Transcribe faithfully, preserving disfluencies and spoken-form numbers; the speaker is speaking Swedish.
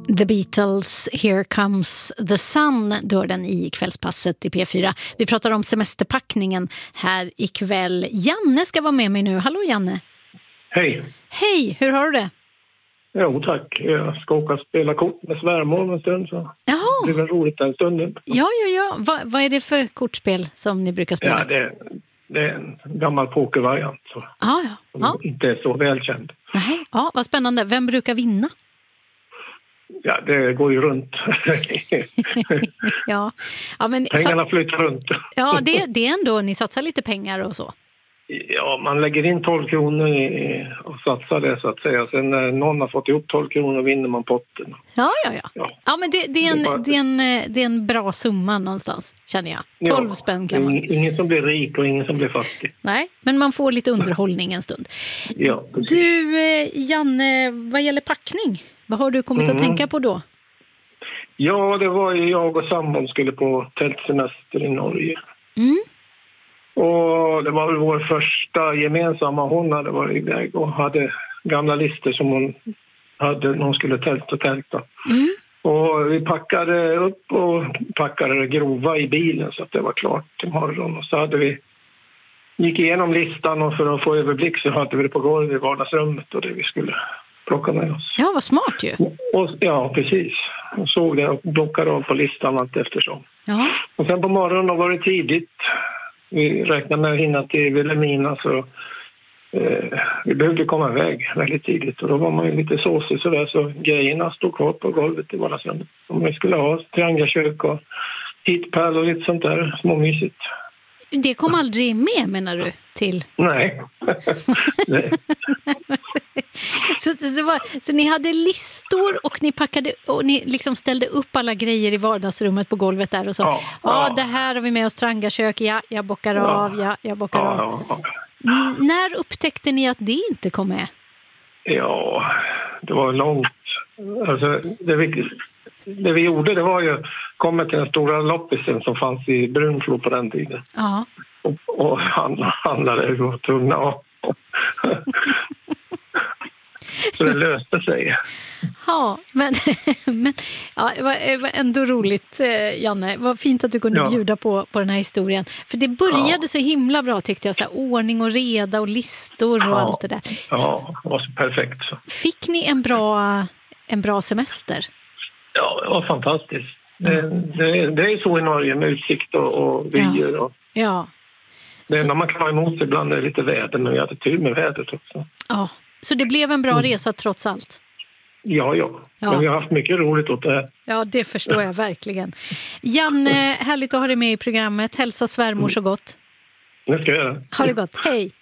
The Beatles, Here Comes the Sun, dör den i kvällspasset i P fyra. Vi pratar om semesterpackningen här ikväll. Janne ska vara med mig nu. Hallå Janne. Hej. Hej, hur har du det? Jo tack, jag ska åka och spela kort med svärmor en stund. Så Jaha. det blir roligt den stunden. Ja, ja, ja. Va, vad är det för kortspel som ni brukar spela? Ja, det, det är en gammal pokervariant. Så. Ja, ja. Som ja. inte är så välkänd. Nej, ja, vad spännande. Vem brukar vinna? Ja, det går ju runt. ja. Ja, men, Pengarna så, flyttar runt. ja, det, det är ändå, ni satsar lite pengar och så. Ja, man lägger in tolv kronor i, och satsar det så att säga. Sen när någon har fått ihop tolv kronor vinner man potten. Ja, ja, ja. Ja, ja men det, det, är en, det, är bara... det, är en, det är en bra summa någonstans, känner jag. tolv ja, spänn kan man. Ingen som blir rik och ingen som blir fattig. Nej, men man får lite underhållning en stund. Ja, du, Janne, vad gäller packning, vad har du kommit mm. att tänka på då? Ja, det var ju jag och sambon skulle på tältsemester i Norge. Mm. Och det var väl vår första gemensamma. Hon hade varit iväg och hade gamla listor som hon hade när hon skulle tälta och tälta. Mm. Och vi packade upp och packade det grova i bilen så att det var klart imorgon. Och så hade vi gick igenom listan och för att få överblick så hade vi det på golvet i vardagsrummet och det vi skulle plocka med oss. Ja, vad smart ju. Och, ja, precis. Och såg det och plockade av på listan allt eftersom. Ja. Och sen på morgonen var det tidigt. Vi räknade med att hinna till Vilhelmina så eh, vi behövde komma iväg väldigt tidigt. Och då var man ju lite såsig sådär så grejerna stod kvar på golvet i vardagsrummet. Om vi skulle ha triangelkök och hitpärl och lite sånt där småmysigt. Det kom aldrig med, menar du, till? Nej. Nej. så, så, var, så ni hade listor och ni packade och ni liksom ställde upp alla grejer i vardagsrummet på golvet där och så. Ja, ja, ja. Det här har vi med oss trangakök. Ja, jag bockar ja. av. Ja, jag bockar ja, av. Ja, ja. N- när upptäckte ni att det inte kom med? Ja, det var långt. Alltså, det vi, det vi gjorde det var ju komma till den stora loppisen som fanns i Brunflo på den tiden. Ja. Och, och handlade och tunga av. Så det löste sig. Ja, men, men ja, det, var, det var ändå roligt, Janne. Vad fint att du kunde ja. bjuda på, på den här historien. För det började ja. så himla bra tyckte jag. Så här, ordning och reda och listor och ja. allt det där. Ja, det var så perfekt. Så. Fick ni en bra, en bra semester? Ja, det var fantastiskt. Ja. Det, det, det är så i Norge med utsikt och, och vyer. Och ja. Det enda man kan ha emot sig ibland är lite väder, men vi hade tur med vädret också. Ja, så det blev en bra mm. resa trots allt? Ja, ja, ja. Men vi har haft mycket roligt åt det här. Ja, det förstår jag verkligen. Janne, härligt att ha dig med i programmet. Hälsa svärmor så gott. Det ska jag göra. Ha det gott, hej!